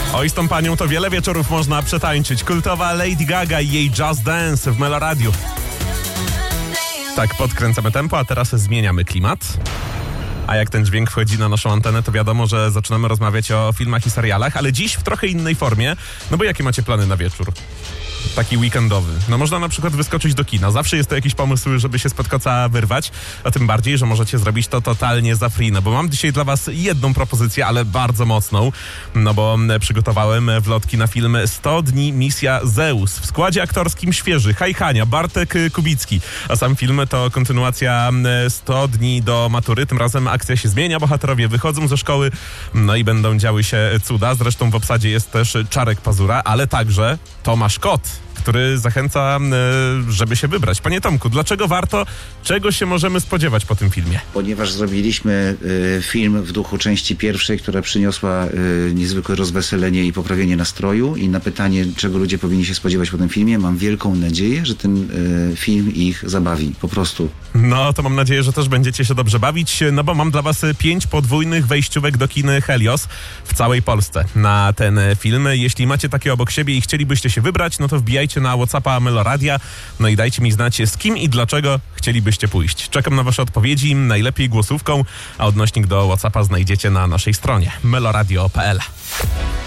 Oj, z tą panią to wiele wieczorów można przetańczyć. Kultowa Lady Gaga i jej Just Dance w Meloradiu. Tak, podkręcamy tempo, a teraz zmieniamy klimat. A jak ten dźwięk wchodzi na naszą antenę, to wiadomo, że zaczynamy rozmawiać o filmach i serialach, ale dziś w trochę innej formie. No bo jakie macie plany na wieczór? Taki weekendowy. No można na przykład wyskoczyć do kina. Zawsze jest to jakiś pomysł, żeby się z podkoca wyrwać. A tym bardziej, że możecie zrobić to totalnie za free. No bo mam dzisiaj dla was jedną propozycję, ale bardzo mocną. No bo przygotowałem wlotki na film 100 dni Misja Zeus. W składzie aktorskim świeży Hajhania, Bartek Kubicki. A sam film to kontynuacja 100 dni do matury. Tym razem akcja się zmienia, bohaterowie wychodzą ze szkoły, no i będą działy się cuda. Zresztą w obsadzie jest też Czarek Pazura, ale także Tomasz Kot, który zachęca, żeby się wybrać. Panie Tomku, dlaczego warto? Czego się możemy spodziewać po tym filmie? Ponieważ zrobiliśmy film w duchu części pierwszej, która przyniosła niezwykłe rozweselenie i poprawienie nastroju, i na pytanie, czego ludzie powinni się spodziewać po tym filmie, mam wielką nadzieję, że ten film ich zabawi. Po prostu. No, to mam nadzieję, że też będziecie się dobrze bawić, no bo mam dla was 5 podwójnych wejściówek do kin Helios w całej Polsce na ten film. Jeśli macie takie obok siebie i chcielibyście się wybrać, no to wbijajcie na WhatsAppa Meloradia, no i dajcie mi znać, z kim i dlaczego chcielibyście pójść. Czekam na wasze odpowiedzi, najlepiej głosówką, a odnośnik do WhatsAppa znajdziecie na naszej stronie meloradio.pl.